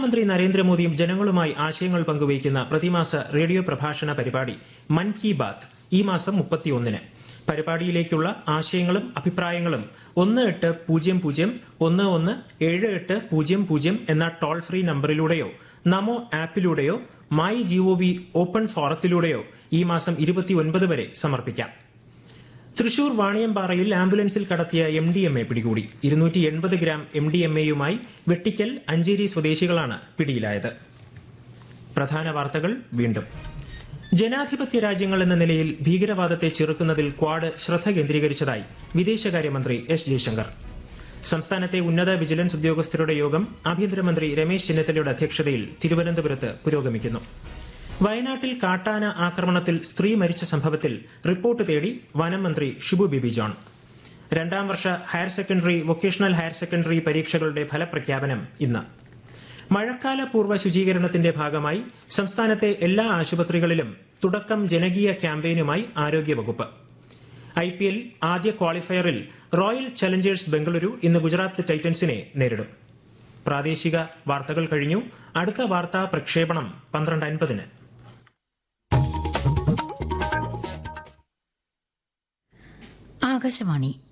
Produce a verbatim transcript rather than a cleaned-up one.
പ്രധാനമന്ത്രി നരേന്ദ്രമോദിയും ജനങ്ങളുമായി ആശയങ്ങൾ പങ്കുവയ്ക്കുന്ന പ്രതിമാസ റേഡിയോ പ്രഭാഷണ പരിപാടി മൻ കി ബാത്ത് ഈ മാസം മുപ്പത്തിയൊന്നിന്. പരിപാടിയിലേക്കുള്ള ആശയങ്ങളും അഭിപ്രായങ്ങളും ഒന്ന് എട്ട് പൂജ്യം പൂജ്യം ഒന്ന് ഒന്ന് ഏഴ് എട്ട് പൂജ്യം പൂജ്യം എന്ന toll free നമ്പറിലൂടെയോ Namo ആപ്പിലൂടെയോ my G O V open ഫോറത്തിലൂടെയോ ഈ മാസം ഇരുപത്തിയൊൻപത് വരെ സമർപ്പിക്കാം. തൃശൂർ വാണിയമ്പാറയിൽ ആംബുലൻസിൽ കടത്തിയ എം ഡി എം എ പിടികൂടി. ഇരുന്നൂറ്റി എൺപത് ഗ്രാം എം ഡി എം എയുമായി വെട്ടിക്കൽ അഞ്ചേരി സ്വദേശികളാണ് പിടിയിലായത്. പ്രധാന വാർത്തകൾ വീണ്ടും. ജനാധിപത്യ രാജ്യങ്ങൾ എന്ന നിലയിൽ ഭീകരവാദത്തെ ചെറുക്കുന്നതിൽ ക്വാഡ് ശ്രദ്ധ കേന്ദ്രീകരിച്ചതായി വിദേശകാര്യമന്ത്രി എസ് ജയശങ്കർ. സംസ്ഥാനത്തെ ഉന്നത വിജിലൻസ് ഉദ്യോഗസ്ഥരുടെ യോഗം ആഭ്യന്തരമന്ത്രി രമേശ് ചെന്നിത്തലയുടെ അധ്യക്ഷതയിൽ തിരുവനന്തപുരത്ത് പുരോഗമിക്കുന്നു. വയനാട്ടിൽ കാട്ടാന ആക്രമണത്തിൽ സ്ത്രീ മരിച്ച സംഭവത്തിൽ റിപ്പോർട്ട് തേടി വനം മന്ത്രി ഷിബു ബേബി ജോൺ. രണ്ടാം വർഷ higher secondary vocational higher secondary പരീക്ഷകളുടെ ഫലപ്രഖ്യാപനം ഇന്ന്. മഴക്കാല പൂർവ്വ ശുചീകരണത്തിന്റെ ഭാഗമായി സംസ്ഥാനത്തെ എല്ലാ ആശുപത്രികളിലും തുടക്കം ജനകീയ ക്യാമ്പയിനുമായി ആരോഗ്യവകുപ്പ്. ഐ പി എൽ ആദ്യ ക്വാളിഫയറിൽ റോയൽ ചലഞ്ചേഴ്സ് ബംഗളൂരു ഇന്ന് ഗുജറാത്ത് ടൈറ്റൻസിനെ നേരിടും. പ്രാദേശിക വാർത്തകൾ കഴിഞ്ഞു. അടുത്ത വാർത്താ പ്രക്ഷേപണം പന്ത്രണ്ട് അൻപതിന്. ആകാശവാണി